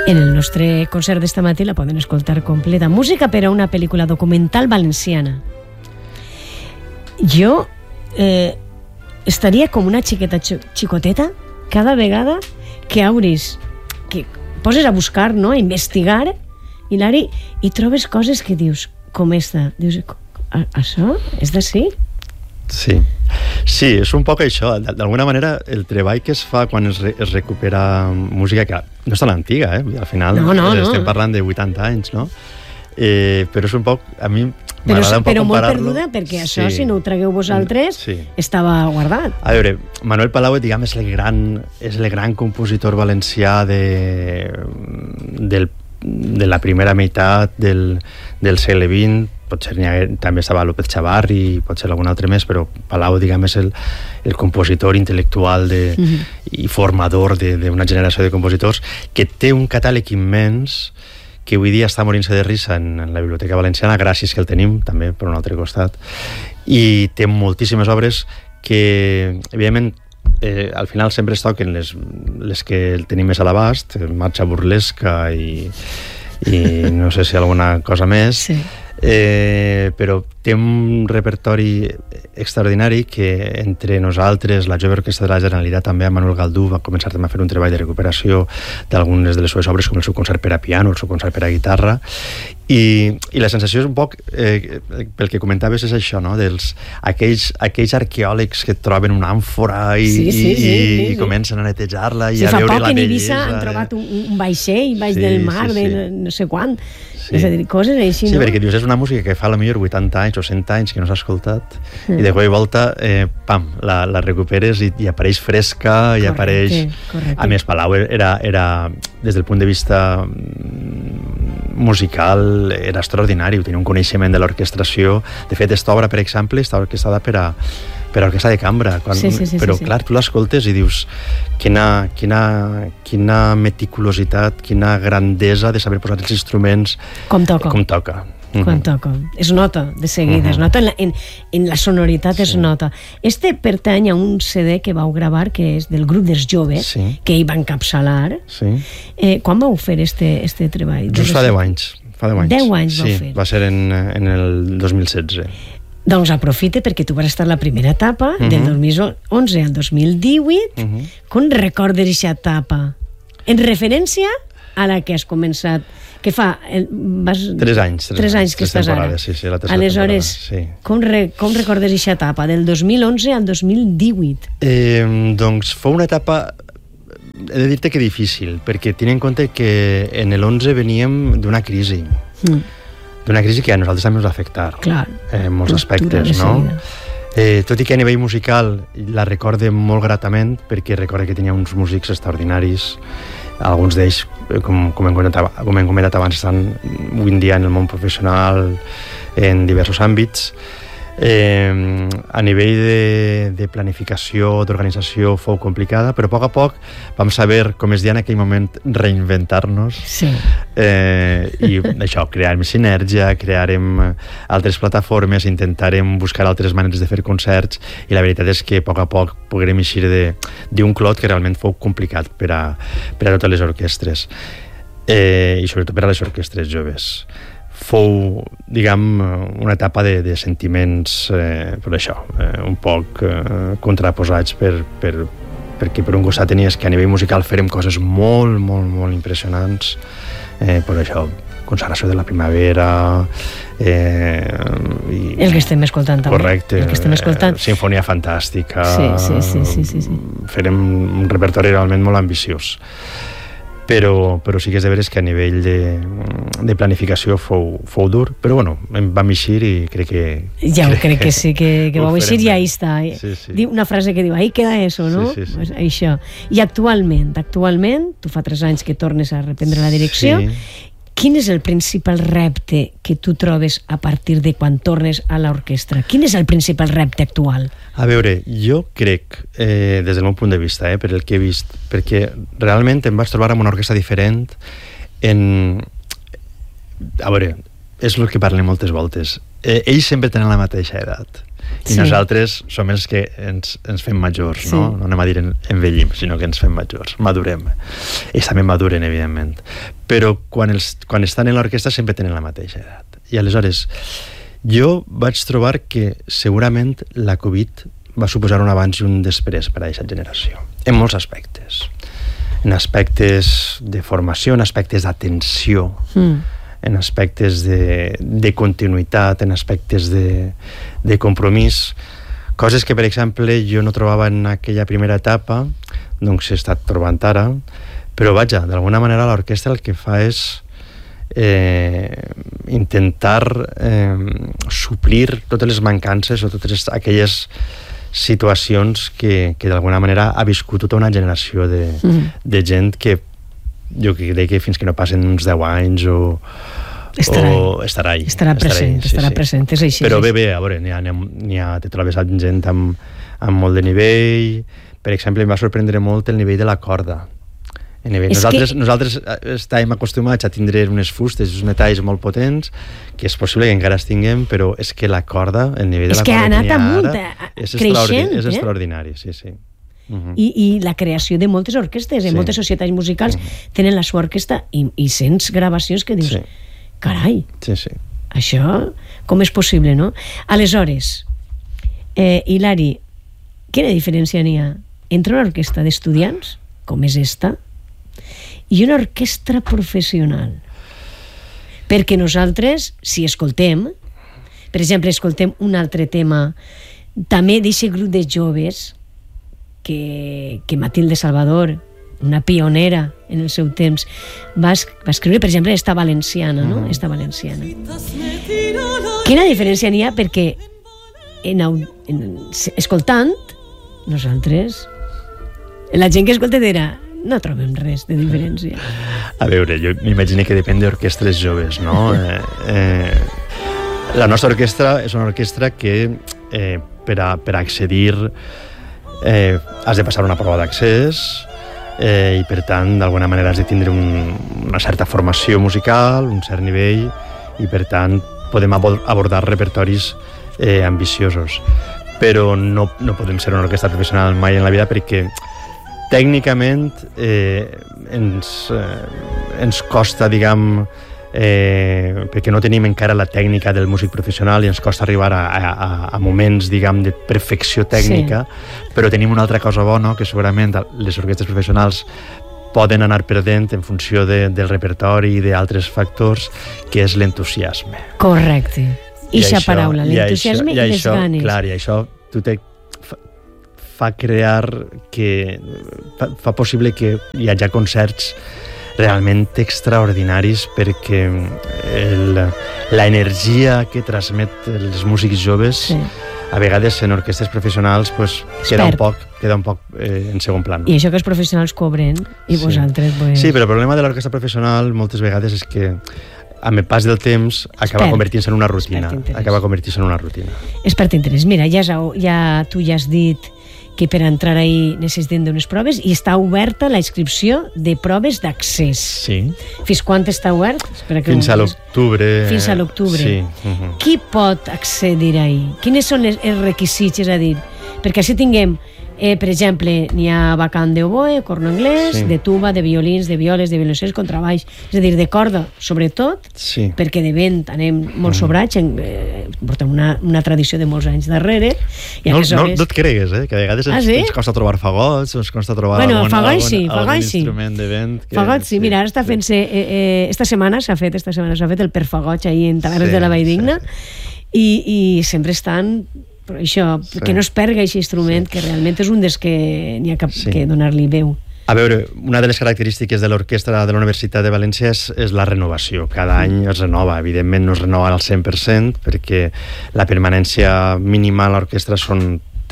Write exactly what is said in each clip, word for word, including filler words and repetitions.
En el nostre concert d'esta matí la poden escoltar completa. Música per a una pel·lícula documental valenciana. Jo eh, estaria com una xiqueta xicoteta cada vegada que obris, que poses a buscar, no?, a investigar, Hilari, i trobes coses que dius, com esta, dius, això és d'ací? Sí, sí, és un poc això. D'alguna manera, el treball que es fa quan es, re, es recupera música, que no és tan antiga, eh? Al final no, no, estem no. parlant de vuitanta anys, no? Eh, però és un poc, a mi però, m'agrada un poc però comparar-lo. molt perduda, perquè això, sí. si no ho tragueu vosaltres, sí. estava guardat. A veure, Manuel Palau, diguem, és el gran, és el gran compositor valencià de, del, de la primera meitat del, del segle vint. Potser ha, també estava López Chavarri, potser algun altre més, però Palau, diguem, és el, el compositor intel·lectual de, uh-huh. i formador d'una generació de compositors que té un catàleg immens que avui dia està morint-se de risa en, en la Biblioteca Valenciana, gràcies que el tenim, també, per un altre costat, i té moltíssimes obres que, evidentment, eh, al final sempre es toquen les, les que el tenim més a l'abast, Marxa burlesca i, i no sé si alguna cosa més, sí. Eh, però té un repertori extraordinari que entre nosaltres, la Jove Orquestra de la Generalitat, també amb Manuel Galdú va començar també a fer un treball de recuperació d'algunes de les seves obres, com el seu concert per a piano, el seu concert per a guitarra, i, i la sensació és un poc, eh, pel que comentaves, és això, no?, dels aquells, aquells arqueòlegs que troben una àmfora i, sí, sí, i, sí, sí, i sí. comencen a netejar-la i sí, a veure la bellesa. Fa poc en Eivissa han trobat un, un vaixell baix sí, del mar, sí, sí. de no sé quant. Sí. És a dir, coses així, sí, no? Sí, perquè dius, és una música que fa a la millor vuitanta anys o cent anys que no s'ha escoltat, mm. i de cop i volta, eh, pam, la, la recuperes i, i apareix fresca, i correcte, apareix... Correcte. A més, Palau era, era, des del punt de vista musical, era extraordinari, tenia un coneixement de l'orquestració. De fet, aquesta obra, per exemple, està orquestada per a per a orquestra de cambra, quan, sí, sí, sí, però sí, clar, tu l'escoltes i dius quina, quina, quina meticulositat, quina grandesa de saber posar els instruments com toca, com toca. Mm-hmm. Quan toca, es nota de seguida, mm-hmm. es nota en la, en, en la sonoritat, sí. es nota. Este pertany a un C D que vau gravar, que és del grup dels joves, sí. que hi va encapçalar. Sí. Eh, quan vau fer este, este treball? Just fa deu anys. Fa deu anys. Deu anys sí, vau fer. Va ser en, en el dos mil setze. Doncs aprofite perquè tu vas estar la primera etapa, uh-huh. del dos mil onze al dos mil divuit. Uh-huh. Com recordes aquesta etapa? En referència a la que has començat, que fa... Vas, tres anys. Tres, tres anys que estàs ara. Sí, sí, la tercera Aleshores, sí. com, re, com recordes aquesta etapa, del dos mil onze al dos mil divuit? Eh, doncs fou una etapa... He de dir-te que difícil, perquè tinc en compte que en l'onze veníem d'una crisi. Mm. d'una crisi que a nosaltres també ens va afectar. Clar. Eh, en molts aspectes, no? Eh, tot i que a nivell musical la recorde molt gratament, perquè recorde que tenia uns músics extraordinaris, alguns d'ells, com, com, hem comentat, com hem comentat abans, estan avui en dia en el món professional en diversos àmbits. Eh, a nivell de, de planificació, d'organització fou complicada, però a poc a poc vam saber, com es deia en aquell moment, reinventar-nos, sí. eh, i això, crearem sinergia, crearem altres plataformes, intentarem buscar altres maneres de fer concerts, i la veritat és que a poc a poc poguérem eixir d'un clot que realment fou complicat per a, per a totes les orquestres, eh, i sobretot per a les orquestres joves. Fou, diguem, una etapa de, de sentiments, eh, per això, eh, un poc eh, contraposats, per, per, perquè per un costat tenies que a nivell musical fèrem coses molt, molt, molt impressionants, eh, per això, Consagració de la Primavera, eh, i, el que estem escoltant també. Correcte, el que estem escoltant. Eh, Sinfonia Fantàstica, sí, sí, sí, sí, sí, sí. Fèrem un repertori realment molt ambiciós. Però, però sí que és de veres que a nivell de, de planificació fou, fou dur, però bueno, vam eixir i crec que... Ja ho crec que sí, que, que vau eixir i ahí està. Sí, sí. Una frase que diu, ahí queda eso, no? Sí, sí, sí. Pues això. I actualment, actualment, tu fa tres anys que tornes a reprendre la direcció, sí. Quin és el principal repte que tu trobes a partir de quan tornes a l'orquestra? Quin és el principal repte actual? A veure, jo crec, eh, des del meu punt de vista, eh, per el que he vist, perquè realment em vaig trobar amb una orquestra diferent en... A veure, és el que parlem moltes voltes. Eh, ells sempre tenen la mateixa edat. I sí. nosaltres som els que ens, ens fem majors, sí. no? No anem a dir en, envellim, sinó que ens fem majors, madurem. Ells també maduren, evidentment. Però quan, els, quan estan en l'orquestra sempre tenen la mateixa edat. I aleshores, jo vaig trobar que segurament la Covid va suposar un abans i un després per a aquesta generació, en molts aspectes. En aspectes de formació, en aspectes d'atenció, mm. en aspectes de, de continuïtat, en aspectes de, de compromís, coses que, per exemple, jo no trobava en aquella primera etapa, doncs he estat trobant ara, però vaja, d'alguna manera l'orquestra el que fa és eh, intentar eh, suplir totes les mancances o totes aquelles situacions que, que d'alguna manera ha viscut tota una generació de, mm. de gent que jo crec que fins que no passen uns deu anys o estarà, o estarà ahí. Estarà present, estarà, sí, estarà sí. present, és així. Però bé, bé, a veure, n'hi ha, n'hi ha, te trobes amb gent amb, amb molt de nivell. Per exemple, em va sorprendre molt el nivell de la corda. Nosaltres, que... nosaltres estàvem acostumats a tindre unes fustes, uns metalls molt potents, que és possible que encara es tinguem, però és que la corda, el nivell de la corda que n'hi ha ara, és, creixent, és extraordinari, eh? sí, sí. Uh-huh. I, I la creació de moltes orquestes, sí. en moltes societats musicals uh-huh. tenen la seva orquestra i, i sents gravacions que dius, sí. carai, sí, sí. això com és possible, no? Aleshores, eh, Hilari, quina diferència n'hi ha entre una orquestra d'estudiants, com és esta, i una orquestra professional? Perquè nosaltres, si escoltem, per exemple, escoltem un altre tema també d'aquest grup de joves que, que Matilde Salvador, una pionera en el seu temps, va, va escriure, per exemple, esta valenciana, no? Esta valenciana. Quina diferència n'hi ha? Perquè en, en, escoltant, nosaltres, la gent que escolta dirà, no trobem res de diferència. A veure, jo m'imagino que depèn d'orquestres joves, no? eh, eh, la nostra orquestra és una orquestra que eh, per, a, per accedir eh, has de passar una prova d'accés eh, i per tant d'alguna manera has de tindre un, una certa formació musical, un cert nivell, i per tant podem abordar repertoris eh, ambiciosos, però no, no podem ser una orquestra professional mai en la vida perquè tècnicament eh, ens, eh, ens costa, diguem, eh, perquè no tenim encara la tècnica del músic professional i ens costa arribar a, a, a moments, diguem, de perfecció tècnica, sí. però tenim una altra cosa bona, que segurament les orquestres professionals poden anar perdent en funció de, del repertori i d'altres factors, que és l'entusiasme. Correcte. I eixa paraula, l'entusiasme i, i, i les ganes. Clar, i això tu te fa crear que fa, fa possible que hi hagi concerts realment extraordinaris perquè el, la energia que transmet els músics joves sí. a vegades en orquestres professionals pues, queda un poc, queda un poc eh, en segon plan. I això que els professionals cobren i sí. vosaltres... Pues... Sí, però el problema de l'orquestra professional moltes vegades és que amb el pas del temps acaba convertint-se en una rutina. Acaba convertint-se en una rutina. És per t'interès. Mira, ja, ja, tu ja has dit que per entrar ahí necessitem d'unes proves i està oberta la inscripció de proves d'accés. Sí. Fins quan està obert? Que Fins a l'octubre. Fins a l'octubre. Sí. Uh-huh. Qui pot accedir ahí? Quines són els requisits? És a dir, perquè així tinguem, eh, per exemple, n'hi ha vacant d'oboe, corno anglès, sí. de tuba, de violins, de violes, de violoncels, contrabaix, és a dir, de corda, sobretot, sí. perquè de vent anem molt sobrats, en, eh, portem una, una tradició de molts anys darrere. I no, no, no et cregues, eh? Que a vegades ens, ah, sí? ens costa trobar fagots, ens costa trobar bueno, algun, fagoll, algun, sí, algun sí. instrument de vent. Que, fagot, sí, sí, mira, ara està fent-se, eh, eh, esta setmana s'ha fet, esta setmana s'ha fet el perfagoig ahí en Tavernes sí, de la Valldigna, sí. i, i sempre estan... Però això, sí. que no es perga aquest instrument, sí. que realment és un dels que n'hi ha que, sí. que donar-li veu. A veure, una de les característiques de l'orquestra de la Universitat de València és, és la renovació. Cada mm. any es renova, evidentment no es renova al cent per cent, perquè la permanència mínima a l'orquestra són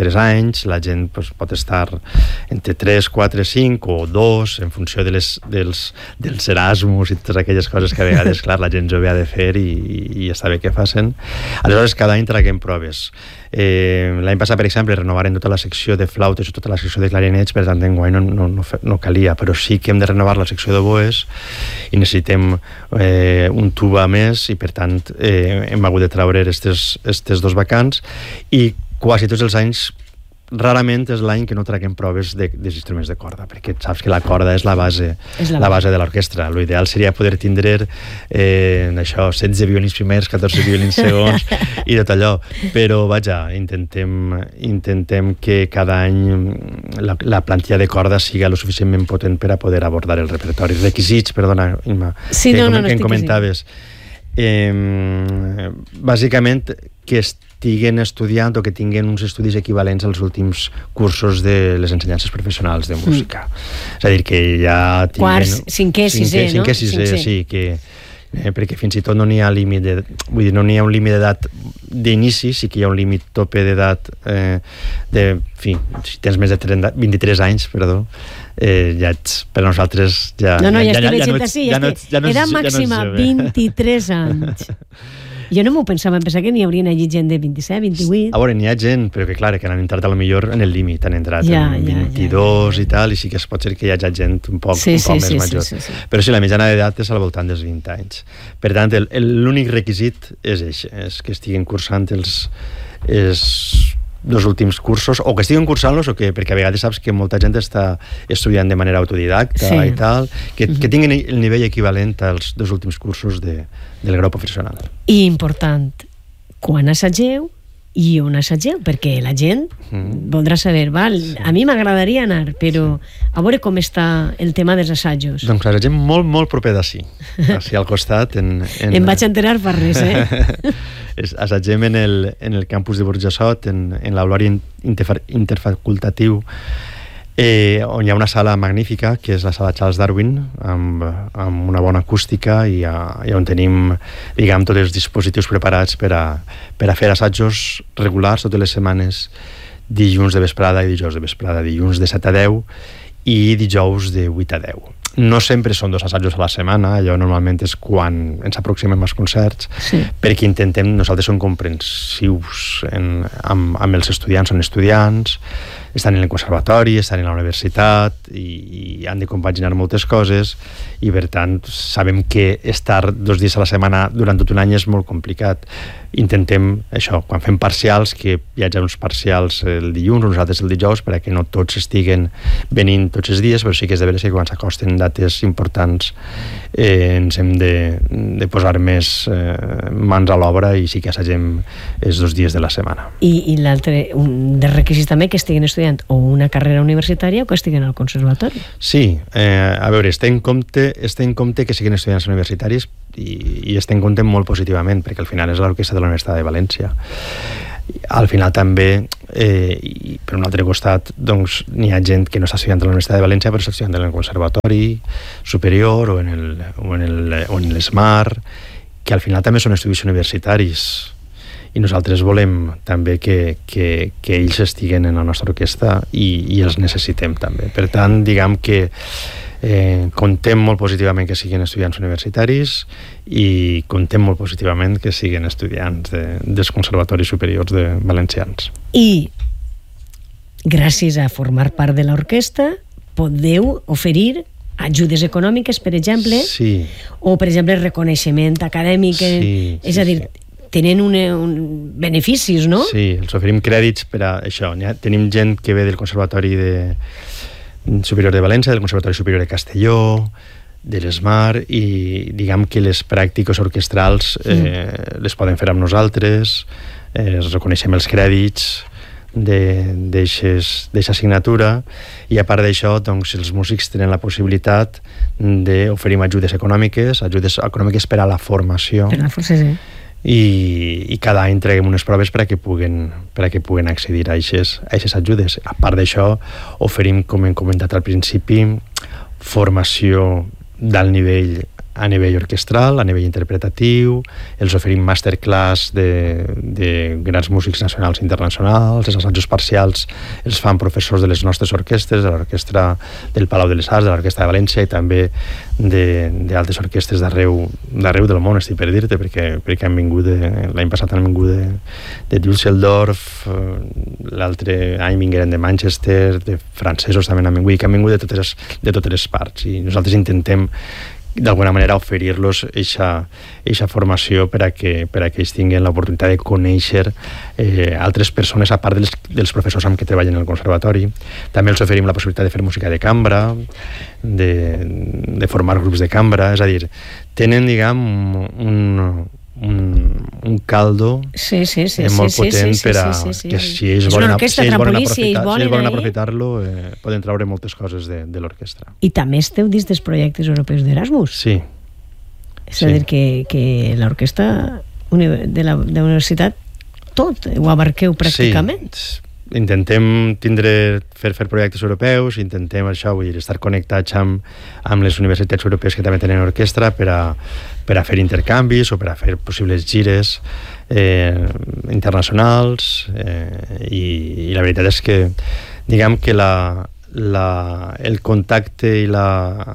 tres anys, la gent pues, pot estar entre tres, quatre, cinc o dos, en funció de les, dels, dels Erasmus i totes aquelles coses que a vegades, clar, la gent jove ha de fer i, i, i està bé que facin. Aleshores, cada any traguem proves. Eh, l'any passat, per exemple, renovaren tota la secció de flautes i tota la secció de clarinets, per tant, enguany no, no, no, no calia, però sí que hem de renovar la secció d'oboes i necessitem eh, un tuba més i, per tant, eh, hem hagut de treure estes, estes dos vacants i quasi tots els anys rarament és l'any que no traguem proves de, dels instruments de corda, perquè saps que la corda és la base, és la, la base de l'orquestra. L'ideal seria poder tindre eh, això, setze violins primers, catorze violins segons i tot allò, però vaja, intentem, intentem que cada any la, la plantilla de corda siga lo suficientment potent per a poder abordar el repertori. Requisits, perdona, Imma, sí, que, no, no, no, que em comentaves. Eh, bàsicament que estiguen estudiant o que tinguin uns estudis equivalents als últims cursos de les ensenyances professionals de música. Mm. És a dir, que ja tinguin... Quarts, cinquè, sisè, no? Cinquè, sisè, sí, que, eh, perquè fins i tot no n'hi ha límit de, vull dir, no n'hi ha un límit d'edat d'inici, sí que hi ha un límit tope d'edat eh, de, en fi, si tens més de trenta, vint-i-tres anys, perdó, eh, ja ets, per a nosaltres ja... No, no, ja, ja, ja, ja, ja, no ets, sí, ja, no ets, ja no ets, era ja no màxima ets vint-i-tres anys. Jo no m'ho pensava, em pensava que n'hi haurien allí gent de vint-i-set, vint-i-vuit. A veure, n'hi ha gent, però que clar, que han entrat a lo millor en el límit, han entrat ja, en vint-i-dos ja, ja, ja. i tal, i sí que es pot ser que hi hagi gent un poc, sí, un poc sí, més sí, major. Sí, sí, sí. Però sí, la mitjana d'edat és al voltant dels vint anys. Per tant, el, el, l'únic requisit és això, és que estiguin cursant els, els dos últims cursos, o que estiguen cursant-los, o que, perquè a vegades saps que molta gent està estudiant de manera autodidacta sí. i tal, que, uh-huh. que tinguin el nivell equivalent als dos últims cursos de, del grau professional. I important, quan assageu i on assageu, perquè la gent mm. voldrà saber, val, sí. a mi m'agradaria anar, però a veure com està el tema dels assajos. Doncs assagem molt, molt proper d'ací, d'ací al costat. En, en... Em vaig enterar per res, eh? Assagem en el, en el campus de Burjassot, en, en l'aulari inter, interfacultatiu, eh, on hi ha una sala magnífica, que és la sala Charles Darwin, amb, amb una bona acústica, i, a, i on tenim, diguem, tots els dispositius preparats per a, per a fer assajos regulars totes les setmanes, dilluns de vesprada i dijous de vesprada, dilluns de set a deu i dijous de vuit a deu. No sempre són dos assajos a la setmana, allò normalment és quan ens aproximem als concerts, sí. perquè intentem, nosaltres som comprensius en, amb, amb els estudiants, són estudiants, estan en el conservatori, estan en la universitat i, i han de compaginar moltes coses, i per tant sabem que estar dos dies a la setmana durant tot un any és molt complicat. Intentem això, quan fem parcials, que hi hagi uns parcials el dilluns, uns altres el dijous, perquè no tots estiguen venint tots els dies, però sí que és de veure que quan s'acosten dates importants eh, ens hem de, de posar més eh, mans a l'obra, i sí que assagem els dos dies de la setmana. I, i l'altre, un dels requisits també, que estiguin estudiant o una carrera universitària o que estiguen al conservatori. Sí, eh, a veure, es té en compte, es té en compte que siguin estudiants universitaris, i, i es té en compte molt positivament, perquè al final és l'orquestra de la Universitat de València. Al final també, eh, i per un altre costat, doncs n'hi ha gent que no està estudiant a la Universitat de València, però està estudiant en el conservatori superior o en el, o en el, o en l'ESMAR, que al final també són estudis universitaris, i nosaltres volem també que, que, que ells estiguen en la nostra orquestra, i, i els necessitem també. Per tant, diguem que eh, contem molt positivament que siguin estudiants universitaris, i contem molt positivament que siguin estudiants de, dels conservatoris superiors de valencians. I gràcies a formar part de l'orquestra podeu oferir ajudes econòmiques, per exemple, sí. o per exemple reconeixement acadèmic, sí, és sí, a dir, sí. tenen un, un beneficis, no? Sí, els oferim crèdits per a això. Ha, tenim gent que ve del Conservatori de, Superior de València, del Conservatori Superior de Castelló, de l'ESMAR, i diguem que les pràctiques orquestrals eh, mm. les poden fer amb nosaltres, eh, reconeixem els crèdits d'eixa assignatura, i a part d'això, doncs, els músics tenen la possibilitat d'oferir ajudes econòmiques, ajudes econòmiques per a la formació. Per a la formació, sí. I, i cada any traguem unes proves per a que puguen, per a que puguen accedir a aquestes ajudes. A part d'això, oferim, com hem comentat al principi, formació d'alt nivell a nivell orquestral, a nivell interpretatiu, els oferim masterclass de, de grans músics nacionals i internacionals, els assajos parcials els fan professors de les nostres orquestres, de l'orquestra del Palau de les Arts, de l'Orquestra de València i també d'altres orquestres d'arreu d'arreu del món, estic per dir-te, perquè, perquè han vingut, l'any passat han vingut de, de Düsseldorf, l'altre any vingueren de Manchester, de francesos també han vingut, que han vingut de totes, de totes les parts, i nosaltres intentem d'alguna manera oferir-los aquesta formació per a que, per a que ells tinguin l'oportunitat de conèixer eh, altres persones a part dels, dels professors amb què treballen al conservatori. També els oferim la possibilitat de fer música de cambra, de, de formar grups de cambra, és a dir, tenen, diguem, un, un, un caldo sí, sí, sí, molt sí, potent sí, sí, per a sí, sí, sí. que si ells és volen, una orquestra si ells volen trampolí, si ells aprofitar, si ells volen volen ahí. aprofitar-lo, eh, poden treure moltes coses de, de l'orquestra. I també esteu dins dels projectes europeus d'Erasmus. Sí. És a dir, que, que l'orquestra de la, de la universitat tot ho abarqueu pràcticament. Sí, intentem tindre, fer, fer projectes europeus, intentem això, vull dir, estar connectats amb, amb les universitats europees que també tenen orquestra per a, per a fer intercanvis o per a fer possibles gires eh, internacionals eh, i, i la veritat és que diguem que la, la, el contacte i la,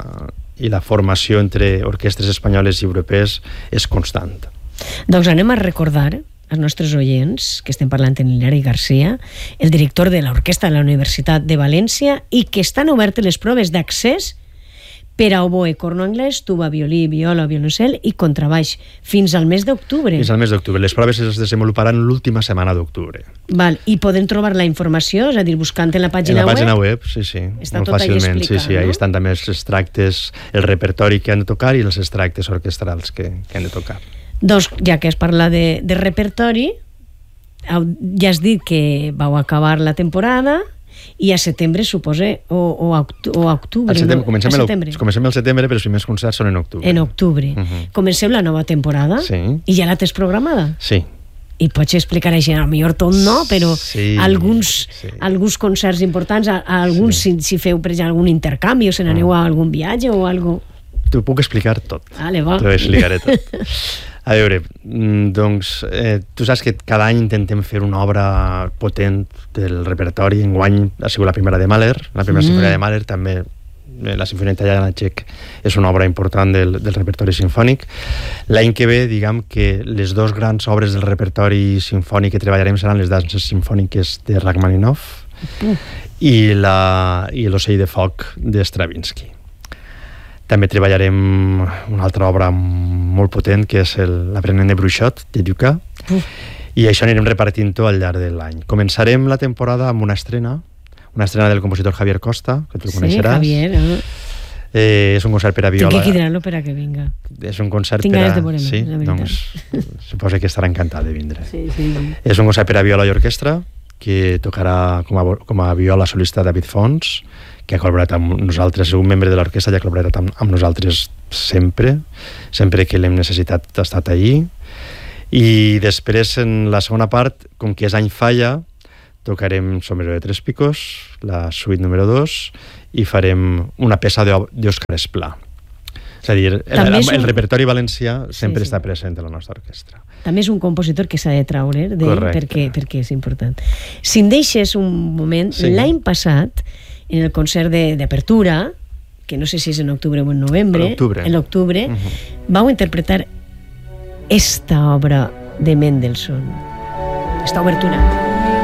i la formació entre orquestres espanyoles i europees és constant. Doncs anem a recordar als nostres oients que estem parlant en Hilari Garcia, el director de l'Orquestra de la Universitat de València, i que estan obertes les proves d'accés per a oboe, corno anglès, tuba, violí, viola, violoncel i contrabaix, fins al mes d'octubre. Fins al mes d'octubre. Les proves es desenvoluparan l'última setmana d'octubre. Val, i poden trobar la informació, és a dir, buscant en la pàgina web? En la pàgina web, web sí, sí. Està molt tot allà fàcilment, explicat, sí, sí, no? ahí estan també els extractes, el repertori que han de tocar i els extractes orquestrals que, que han de tocar. Doncs, ja que es parla de, de repertori, ja has dit que vau acabar la temporada i a setembre, supose, o, o, a, o a octubre. Al setembre, no? comencem, a el, setembre. comencem el setembre, però els primers concerts són en octubre. En octubre. Uh -huh. Comenceu la nova temporada sí. i ja la tens programada? Sí. I pots explicar així, a lo millor tot no, però sí, alguns, sí. alguns concerts importants, a, a alguns, sí. si, si feu, per exemple, algun intercanvi o se n'aneu a algun viatge o algo. T'ho puc explicar tot. Vale, va. T'ho explicaré tot. A veure, doncs, eh, tu saps que cada any intentem fer una obra potent del repertori. Enguany ha sigut la primera de Mahler, la primera mm. sinfonia de Mahler, també la sinfonia italiana txec és una obra important del, del repertori sinfònic. L'any que ve, diguem que les dues grans obres del repertori sinfònic que treballarem seran les danses sinfòniques de Rachmaninoff mm. i la i l'Ocell de foc de Stravinsky. També treballarem una altra obra molt potent, que és l'Aprenent de Bruixot, de Dukas, uh. i això anirem repartint-ho al llarg de l'any. Començarem la temporada amb una estrena, una estrena del compositor Javier Costa, que tu el sí, coneixeràs. Javier, eh? Eh, és un concert per a viola. Tinc que cridar-lo per a que vinga. És un concert Tinc per a... ganes de veure-lo, sí, la veritat. doncs, suposo que estarà encantat de vindre. Sí, sí, sí. És un concert per a viola i orquestra, que tocarà com a, com a viola solista David Fons, que ha col·laborat amb nosaltres, és un membre de l'orquestra, ja ha col·laborat amb, amb nosaltres sempre, sempre que l'hem necessitat ha estat allí. I després, en la segona part, com que és any falla, tocarem Sombrero de tres picos, la suite número dos, i farem una peça d'Òscar Esplà. És a dir, el, el, el repertori valencià sempre sí, sí. està present a la nostra orquestra. També és un compositor que s'ha de traure d'ell perquè, perquè és important. Si em deixes un moment, sí. L'any passat, en el concert d'apertura, que no sé si és en octubre o en novembre, en l'octubre, uh-huh. vau interpretar esta obra de Mendelssohn, esta obertura.